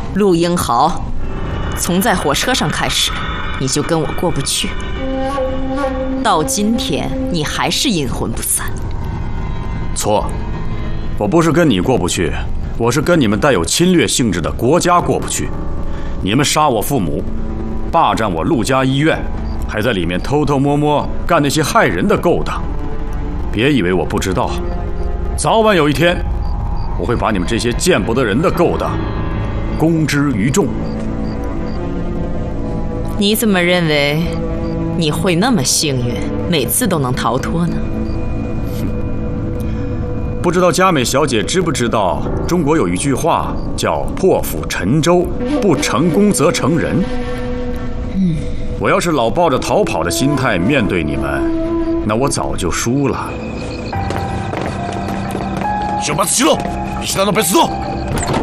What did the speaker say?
陆英豪，从在火车上开始，你就跟我过不去，到今天你还是阴魂不散。 错，我不是跟你过不去，我是跟你们带有侵略性质的国家过不去。你们杀我父母，霸占我陆家医院，还在里面偷偷摸摸干那些害人的勾当。别以为我不知道，早晚有一天，我会把你们这些见不得人的勾当公之于众。 你怎么认为你会那么幸运，每次都能逃脱呢？ 不知道佳美小姐知不知道，中国有一句话叫“破釜沉舟，不成功则成仁”。我要是老抱着逃跑的心态面对你们，那我早就输了。 小八子齐了，一起来到白石头。